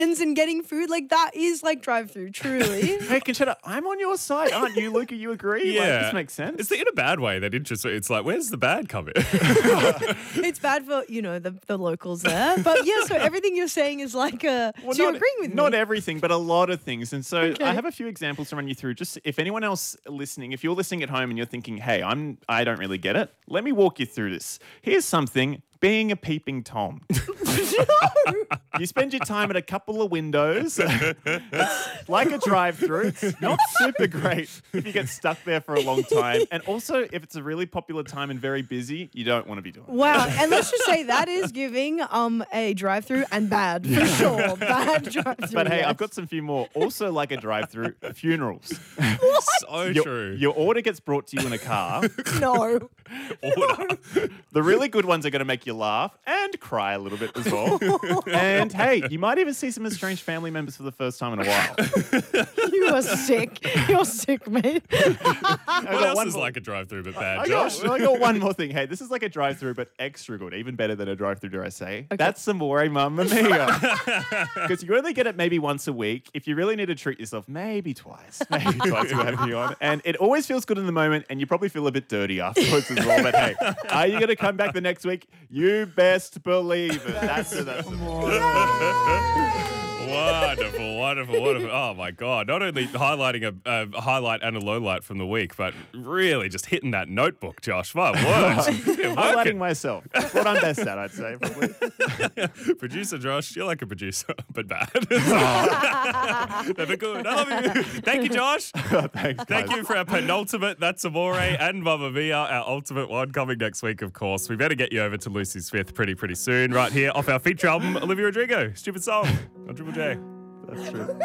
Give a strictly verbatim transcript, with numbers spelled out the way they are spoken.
and getting food, like that is like drive-through, truly. Hey, Conchetta, I'm on your side, aren't you, Luca? You agree? Yeah. Like, this makes sense. It's the, in a bad way. That interesting. It's like, where's the bad come in? It's bad for, you know, the, the locals there. But yeah, so everything you're saying is like a, Well, so you're not- agreeing with me. Not everything, but a lot of things. And so Okay. I have a few examples to run you through. Just if anyone else listening, if you're listening at home and you're thinking, hey, I'm I don't really get it, let me walk you through this. Here's something. Being a peeping Tom. You spend your time at a couple of windows. It's like a drive-through. It's not super great if you get stuck there for a long time. And also, if it's a really popular time and very busy, you don't want to be doing it. Wow, and let's just say that is giving um a drive-through and bad for sure. Bad drive-through. But hey, yes. I've got some few more. Also like a drive-through, funerals. So Your, true. your order gets brought to you in a car. no. Order. The really good ones are going to make you laugh and cry a little bit as well. And hey, you might even see some estranged family members for the first time in a while. You are sick. You're sick, mate. I What else one is more- like a drive-through but bad, I Josh? got, I got one more thing. Hey, this is like a drive-through, but extra good. Even better than a drive-through, dare I say. That's some more Mamma Mia. Because you only get it maybe once a week. If you really need to treat yourself, maybe twice. Maybe twice we're having you on. And it always feels good in the moment, and you probably feel a bit dirty afterwards as well. But hey, are you going to come back the next week? You best believe it. That's it. That's it. Wonderful, wonderful, wonderful. Oh, my God. Not only highlighting a, a highlight and a low light from the week, but really just hitting that notebook, Josh. My word. You're Highlighting working. myself. What I'm best at, I'd say. Probably. Producer Josh, you're like a producer, but bad. Never good. I love you. Thank you, Josh. Thanks, Thank guys. you for our penultimate That's Amore and Mamma Mia, our ultimate one coming next week, of course. We better get you over to Lucy's Fifth pretty, pretty soon. Right here off our feature album, Olivia Rodrigo, Stupid Song on Triple J. That's true.